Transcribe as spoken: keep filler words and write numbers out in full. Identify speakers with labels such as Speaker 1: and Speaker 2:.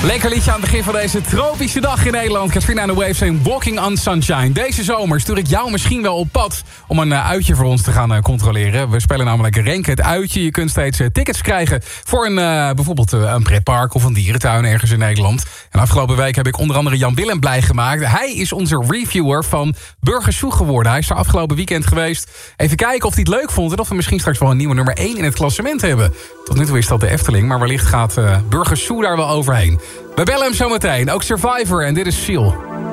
Speaker 1: Lekker liedje aan het begin van deze tropische dag in Nederland. Katrina and the Waves en Walking on Sunshine. Deze zomer stuur ik jou misschien wel op pad om een uh, uitje voor ons te gaan uh, controleren. We spelen namelijk Renken het uitje. Je kunt steeds uh, tickets krijgen voor een, uh, bijvoorbeeld uh, een pretpark of een dierentuin ergens in Nederland. En afgelopen week heb ik onder andere Jan Willem blij gemaakt. Hij is onze reviewer van Burgersoe geworden. Hij is er afgelopen weekend geweest. Even kijken of hij het leuk vond en of we misschien straks wel een nieuwe nummer één in het klassement hebben. Tot nu toe is dat de Efteling, maar wellicht gaat uh, Burgersoe daar wel overheen. We bellen hem zo meteen. Ook Survivor en dit is Seal.